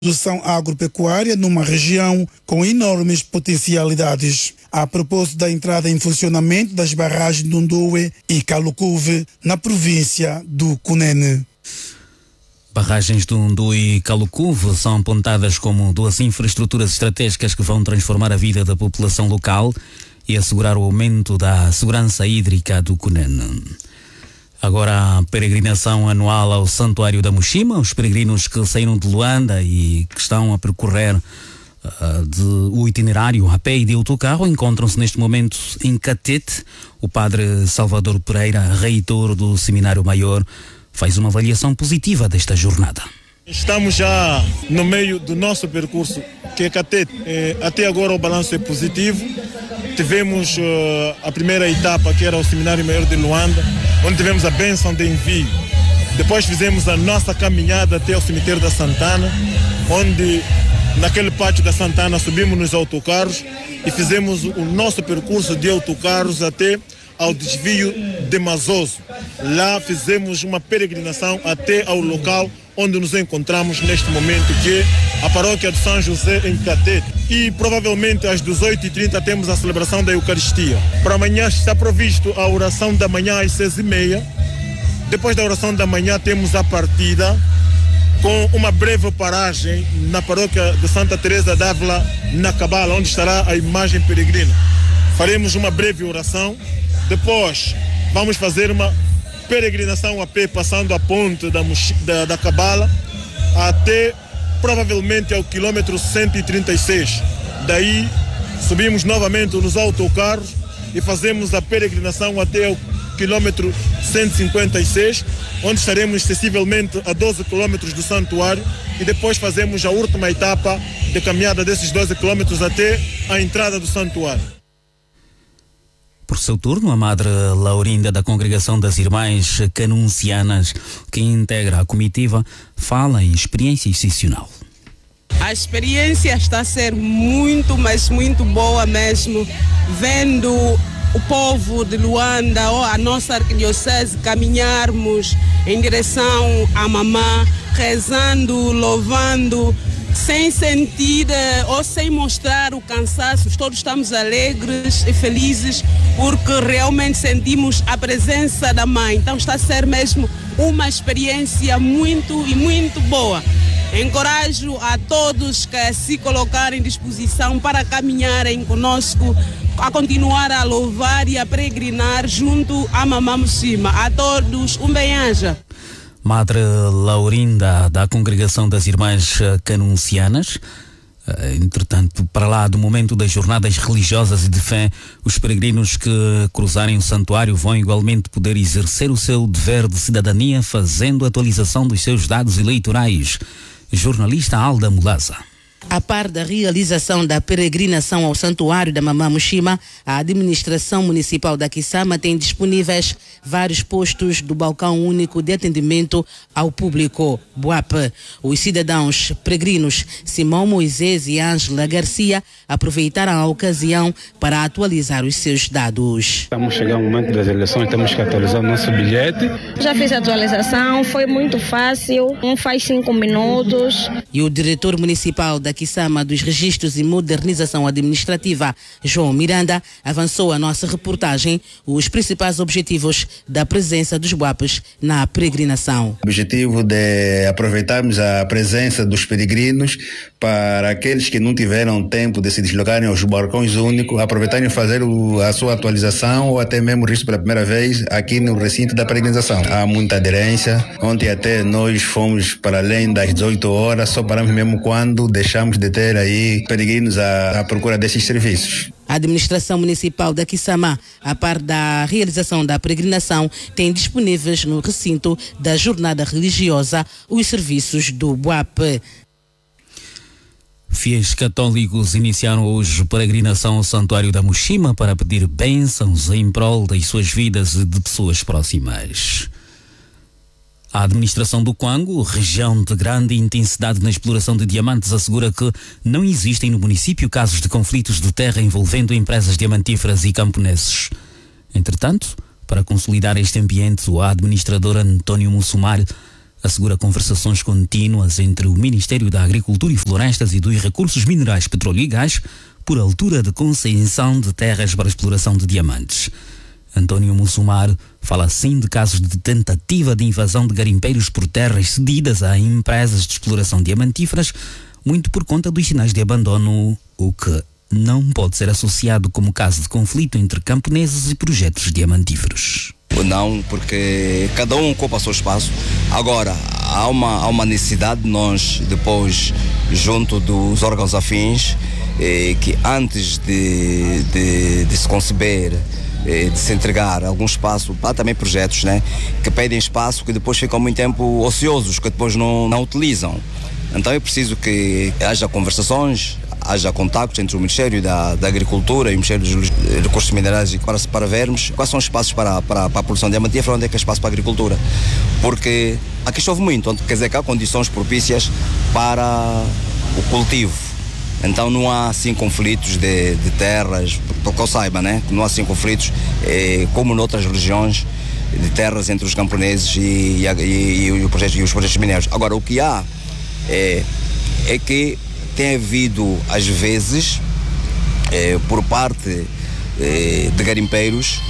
produção agropecuária numa região com enormes potencialidades. A propósito da entrada em funcionamento das barragens de Ndundowe e Kalukuve, na província do Cunene. Barragens de Ndundowe e Kalukuve são apontadas como duas infraestruturas estratégicas que vão transformar a vida da população local e assegurar o aumento da segurança hídrica do Cunene. Agora a peregrinação anual ao Santuário da Mushima, os peregrinos que saíram de Luanda e que estão a percorrer o itinerário a pé e de autocarro encontram-se neste momento em Catete. O padre Salvador Pereira, reitor do Seminário Maior, faz uma avaliação positiva desta jornada. Estamos já no meio do nosso percurso, que é Catete. Até agora o balanço é positivo. Tivemos a primeira etapa, que era o Seminário Maior de Luanda, onde tivemos a bênção de envio. Depois fizemos a nossa caminhada até o cemitério da Santana, onde naquele pátio da Santana subimos nos autocarros e fizemos o nosso percurso de autocarros até ao desvio de Mazoso. Lá fizemos uma peregrinação até ao local onde nos encontramos neste momento, que é a paróquia de São José em Catete. E provavelmente às 18h30 temos a celebração da Eucaristia. Para amanhã está provisto a oração da manhã às 6h30. Depois da oração da manhã temos a partida com uma breve paragem na paróquia de Santa Teresa d'Ávila, na Cabala, onde estará a imagem peregrina. Faremos uma breve oração. Depois vamos fazer uma peregrinação a pé, passando a ponte da Cabala até provavelmente ao quilômetro 136. Daí subimos novamente nos autocarros e fazemos a peregrinação até ao quilômetro 156, onde estaremos sensivelmente a 12 quilômetros do santuário, e depois fazemos a última etapa de caminhada desses 12 quilômetros até a entrada do santuário. Por seu turno, a Madre Laurinda da Congregação das Irmãs Canuncianas, que integra a comitiva, fala em experiência excepcional. A experiência está a ser muito, mas muito boa mesmo, vendo o povo de Luanda, ou a nossa arquidiocese, caminharmos em direção à mamã, rezando, louvando, sem sentir ou sem mostrar o cansaço. Todos estamos alegres e felizes porque realmente sentimos a presença da mãe. Então está a ser mesmo uma experiência muito e muito boa. Encorajo a todos que se colocarem em disposição para caminharem conosco, a continuar a louvar e a peregrinar junto à Mamã Mushima. A todos, um bem-aja. Madre Laurinda da Congregação das Irmãs Canuncianas. Entretanto, para lá do momento das jornadas religiosas e de fé, os peregrinos que cruzarem o santuário vão igualmente poder exercer o seu dever de cidadania fazendo atualização dos seus dados eleitorais. Jornalista Alda Mulaza. A par da realização da peregrinação ao Santuário da Mamã Mushima, a administração municipal da Kisama tem disponíveis vários postos do balcão único de atendimento ao público, BUAP. Os cidadãos peregrinos Simão Moisés e Ângela Garcia aproveitaram a ocasião para atualizar os seus dados. Estamos chegando ao momento das eleições, temos que atualizar o nosso bilhete. Já fiz a atualização, foi muito fácil, faz 5 minutos. E o diretor municipal da Kisama dos Registros e Modernização Administrativa, João Miranda, avançou a nossa reportagem os principais objetivos da presença dos BUAPs na peregrinação. O objetivo de aproveitarmos a presença dos peregrinos para aqueles que não tiveram tempo de se deslocarem aos balcões únicos, aproveitarem e fazer a sua atualização ou até mesmo registro pela primeira vez aqui no recinto da peregrinação. Há muita aderência. Ontem até nós fomos para além das 18 horas, só paramos mesmo quando deixamos de ter aí peregrinos à procura desses serviços. A administração municipal da Kisama, a par da realização da peregrinação, tem disponíveis no recinto da jornada religiosa os serviços do BUAP. Fiéis católicos iniciaram hoje peregrinação ao Santuário da Mushima para pedir bênçãos em prol das suas vidas e de pessoas próximas. A administração do Kwango, região de grande intensidade na exploração de diamantes, assegura que não existem no município casos de conflitos de terra envolvendo empresas diamantíferas e camponeses. Entretanto, para consolidar este ambiente, o administrador António Mussumar assegura conversações contínuas entre o Ministério da Agricultura e Florestas e dos Recursos Minerais, Petróleo e Gás por altura de concessão de terras para exploração de diamantes. António Mussumar fala assim de casos de tentativa de invasão de garimpeiros por terras cedidas a empresas de exploração diamantíferas, muito por conta dos sinais de abandono, o que não pode ser associado como caso de conflito entre camponeses e projetos diamantíferos. Não, porque cada um ocupa o seu espaço. Agora, há uma necessidade de nós, depois, junto dos órgãos afins, que antes de se conceber, de se entregar algum espaço, há também projetos, né, que pedem espaço que depois ficam muito tempo ociosos, que depois não utilizam. Então é preciso que haja conversações, haja contactos entre o Ministério da Agricultura e o Ministério dos Recursos Minerais para vermos quais são os espaços para a produção diamantífera, onde é que há espaço para a agricultura. Porque aqui chove muito, quer dizer que há condições propícias para o cultivo. Então não há assim conflitos de terras, para que eu saiba, né? Não há assim conflitos como noutras regiões de terras entre os camponeses e os projetos mineiros. Agora, o que há é que tem havido, às vezes, por parte de garimpeiros,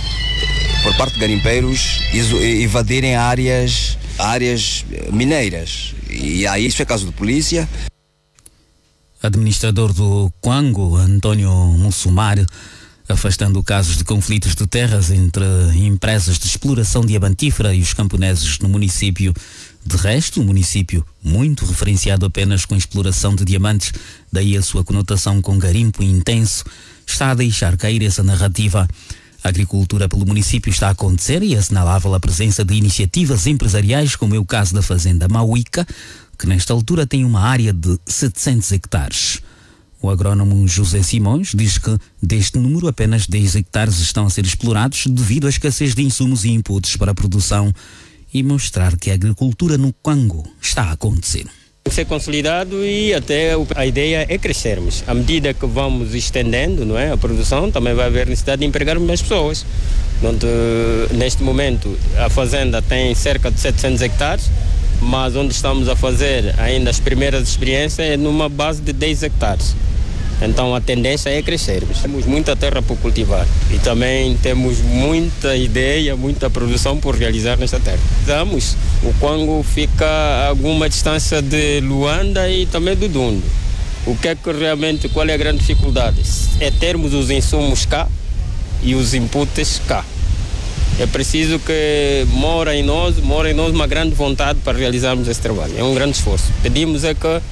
invadirem áreas mineiras. E aí isso é caso de polícia. Administrador do Quango, António Mussumar, afastando casos de conflitos de terras entre empresas de exploração diamantífera e os camponeses no município. De resto, o município, muito referenciado apenas com exploração de diamantes, daí a sua conotação com garimpo intenso, está a deixar cair essa narrativa. A agricultura pelo município está a acontecer e é assinalável a presença de iniciativas empresariais, como é o caso da Fazenda Mauíca, que nesta altura tem uma área de 700 hectares. O agrónomo José Simões diz que deste número apenas 10 hectares estão a ser explorados devido à escassez de insumos e inputs para a produção e mostrar que a agricultura no Quango está a acontecer. Tem que ser consolidado e até a ideia é crescermos. À medida que vamos estendendo, não é, a produção, também vai haver necessidade de empregar mais pessoas. Onde, neste momento, a fazenda tem cerca de 700 hectares, mas onde estamos a fazer ainda as primeiras experiências é numa base de 10 hectares. Então a tendência é crescermos. Temos muita terra por cultivar e também temos muita ideia, muita produção por realizar nesta terra. O Quango fica a alguma distância de Luanda e também do Dundo. O que é que realmente, qual é a grande dificuldade? É termos os insumos cá e os inputs cá. É preciso que mora em nós uma grande vontade para realizarmos esse trabalho. É um grande esforço. Pedimos é que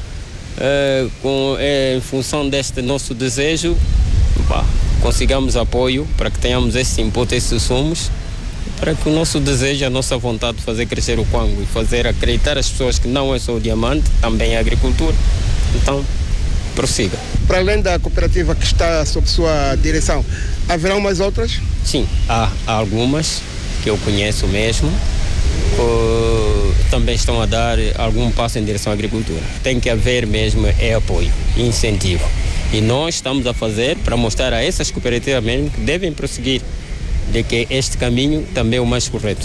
em função deste nosso desejo, consigamos apoio para que tenhamos esse input, esses insumos, para que o nosso desejo, a nossa vontade de fazer crescer o Quango e fazer acreditar as pessoas que não é só o diamante, também é a agricultura. Então, prossiga. Para além da cooperativa que está sob sua direção, haverão mais outras? Sim, há algumas que eu conheço mesmo, também estão a dar algum passo em direção à agricultura. Tem que haver mesmo apoio e incentivo. E nós estamos a fazer para mostrar a essas cooperativas mesmo que devem prosseguir, de que este caminho também é o mais correto.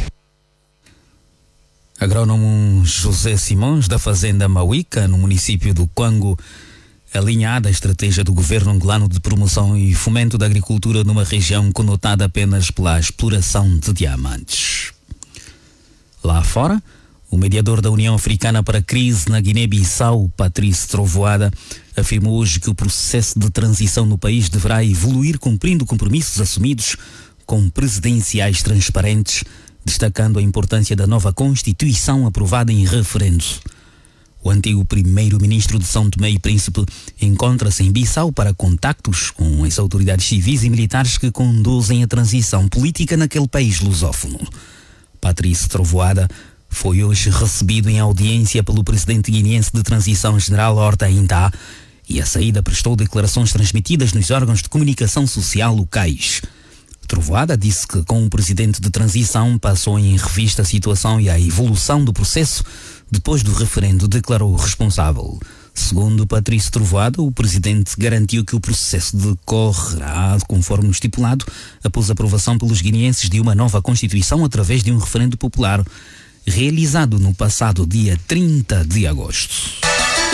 Agrónomo José Simões, da Fazenda Mauíca, no município do Quango, alinhada a estratégia do governo angolano de promoção e fomento da agricultura numa região conotada apenas pela exploração de diamantes. Lá fora, o mediador da União Africana para a Crise na Guiné-Bissau, Patrice Trovoada, afirmou hoje que o processo de transição no país deverá evoluir cumprindo compromissos assumidos com presidenciais transparentes, destacando a importância da nova Constituição aprovada em referendo. O antigo primeiro-ministro de São Tomé e Príncipe encontra-se em Bissau para contactos com as autoridades civis e militares que conduzem a transição política naquele país lusófono. Patrice Trovoada foi hoje recebido em audiência pelo presidente guineense de transição, general Horta Intá, e a saída prestou declarações transmitidas nos órgãos de comunicação social locais. Trovoada disse que com o presidente de transição passou em revista a situação e a evolução do processo depois do referendo, declarou responsável. Segundo Patrice Trovoada, o presidente garantiu que o processo decorrerá conforme o estipulado após a aprovação pelos guineenses de uma nova Constituição através de um referendo popular. realizado no passado dia 30 de agosto.